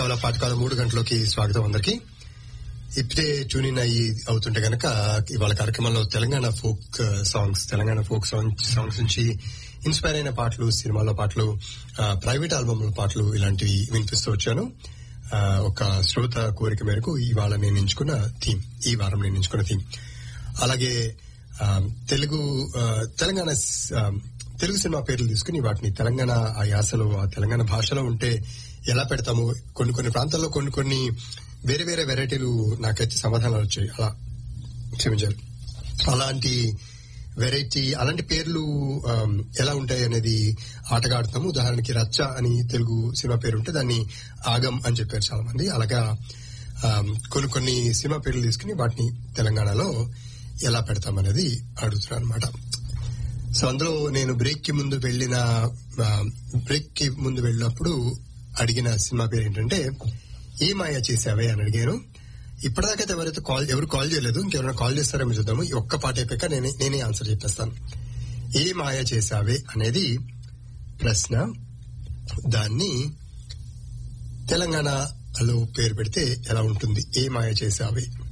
కవల పాటకాల 3 గంటలకి స్వాగతం అందరికి. ఇప్పుడే ట్యూన్ ఇన్ అయ్యి అవుతుంటే గనక ఇవాళ కార్యక్రమంలో తెలంగాణ ఫోక్ సాంగ్స్ నుంచి ఇన్స్పైర్ అయిన పాటలు, సినిమాలో పాటలు, ప్రైవేట్ ఆల్బమ్ పాటలు ఇలాంటివి వినిపిస్తూ వచ్చాను. ఒక శ్రోత కోరిక మేరకు ఈ వారం నేను ఎంచుకున్న థీమ్. అలాగే తెలుగు సినిమా పేర్లు తీసుకుని వాటిని తెలంగాణ ఆ యాసలో, ఆ తెలంగాణ భాషలో ఉంటే ఎలా పెడతాము. కొన్ని ప్రాంతాల్లో కొన్ని వేరే వేరే వెరైటీలు నాకైతే సమాధానాలు వచ్చాయి. అలా క్షమించారు. అలాంటి పేర్లు ఎలా ఉంటాయి అనేది ఆటగా ఆడుతాము. ఉదాహరణకి రచ్చ అని తెలుగు సినిమా పేరు ఉంటే దాన్ని ఆగం అని చెప్పారు చాలా మంది. అలాగా కొన్ని సినిమా పేర్లు తీసుకుని వాటిని తెలంగాణలో ఎలా పెడతామనేది అడుగుతున్నాను అనమాట. సో అందులో నేను బ్రేక్ కి ముందు వెళ్ళినప్పుడు అడిగిన సినిమా పేరు ఏంటంటే ఏ మాయ చేసావే అని అడిగాను. ఇప్పటిదాకైతే ఎవరు కాల్ చేయలేదు. ఇంకెవరైనా కాల్ చేస్తారో మీరు చూద్దాము. ఈ ఒక్క పాట అయిపోయాక నేనే ఆన్సర్ చెప్పేస్తాను. ఏ మాయ చేసావే అనేది ప్రశ్న. దాన్ని తెలంగాణలో పేరు పెడితే ఎలా ఉంటుంది? ఏ మాయ చేసావే.